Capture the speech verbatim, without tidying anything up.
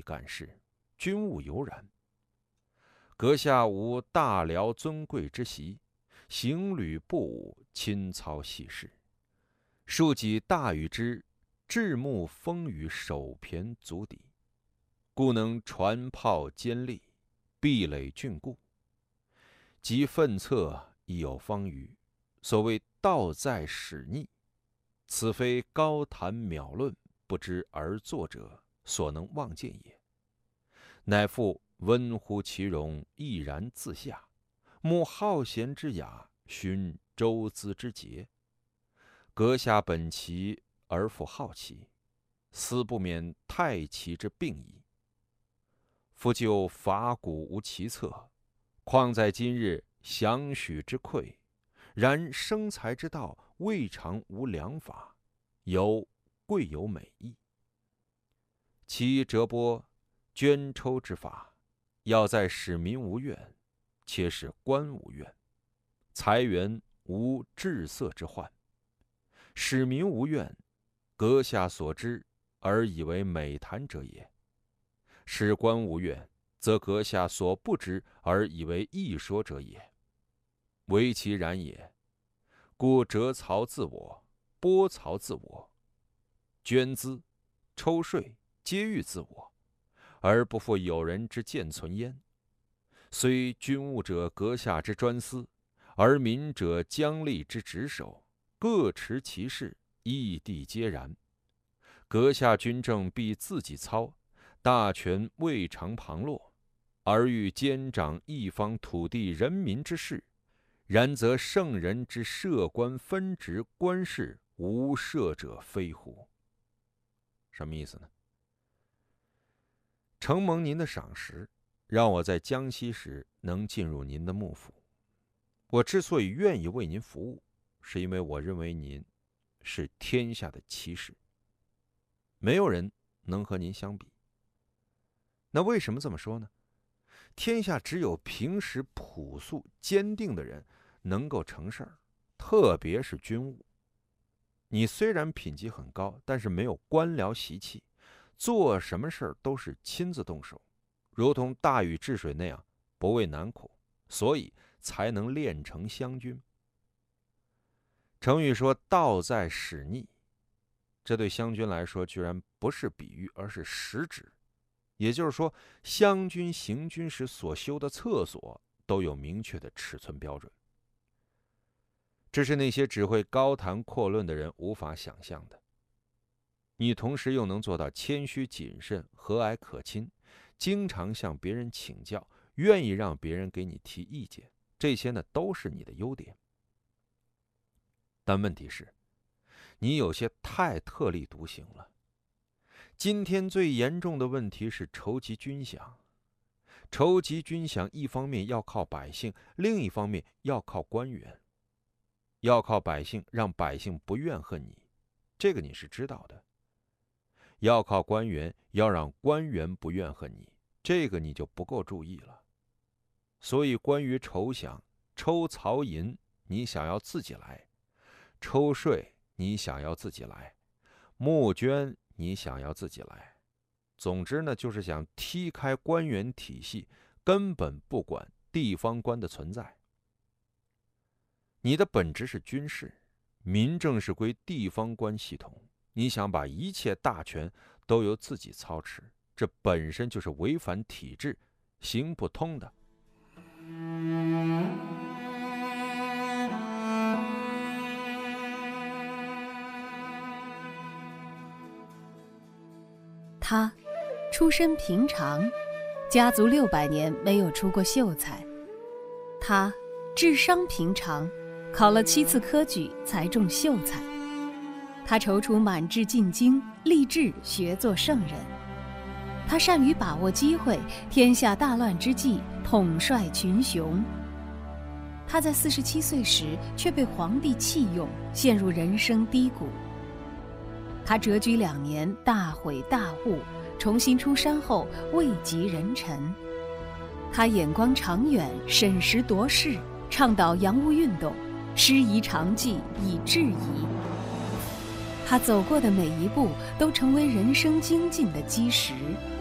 未干事，军务犹然。阁下无大辽尊贵之习，行旅不武，亲操细事。庶几大禹之至目风雨，手骈足底，故能传炮坚利，壁垒峻固。及奋策亦有方隅，所谓道在使逆，此非高谈渺论，不知而作者所能望见也，乃复温乎其容，毅然自下，慕好贤之雅，寻周咨之节。阁下本奇而复好奇，思不免太奇之病矣。夫就法古无奇策，况在今日详许之匮。然生财之道，未尝无良法，犹贵有美意。其折拨捐抽之法，要在使民无怨，且使官无怨，财源无滞塞之患。使民无怨，阁下所知而以为美谈者也；使官无怨，则阁下所不知而以为易说者也。唯其然也，故折曹自我，拨曹自我，捐资、抽税，皆欲自我，而不复有人之见存焉。虽军务者阁下之专司，而民者将吏之职守，各持其事，异地皆然。阁下军政必自己操，大权未尝旁落，而欲兼掌一方土地人民之事，然则圣人之设官分职官事，无赦者非乎？什么意思呢？承蒙您的赏识，让我在江西时能进入您的幕府。我之所以愿意为您服务，是因为我认为您是天下的奇士，没有人能和您相比。那为什么这么说呢？天下只有平时朴素坚定的人能够成事儿，特别是军务。你虽然品级很高，但是没有官僚习气，做什么事儿都是亲自动手，如同大禹治水那样不畏难苦，所以才能练成湘军。成语说道在使逆，这对湘军来说居然不是比喻，而是实指。也就是说，湘军行军时所修的厕所都有明确的尺寸标准，这是那些只会高谈阔论的人无法想象的。你同时又能做到谦虚谨慎、和蔼可亲，经常向别人请教，愿意让别人给你提意见，这些呢都是你的优点。但问题是，你有些太特立独行了。今天最严重的问题是筹集军饷。筹集军饷，一方面要靠百姓，另一方面要靠官员。要靠百姓，让百姓不怨恨你，这个你是知道的；要靠官员，要让官员不怨恨你，这个你就不够注意了。所以关于筹饷，抽曹银你想要自己来，抽税你想要自己来，募捐你想要自己来，总之呢，就是想踢开官员体系，根本不管地方官的存在。你的本职是军事，民政是归地方官系统，你想把一切大权都由自己操持，这本身就是违反体制，行不通的。 他出身平常，家族六百年没有出过秀才。他智商平常，考了七次科举才中秀才。他踌躇满志进京，立志学做圣人。他善于把握机会，天下大乱之际统帅群雄。他在四十七岁时却被皇帝弃用，陷入人生低谷。他谪居两年，大悔大悟，重新出山后位极人臣。他眼光长远，审时度势，倡导洋务运动，师夷长技以制夷。他走过的每一步都成为人生精进的基石。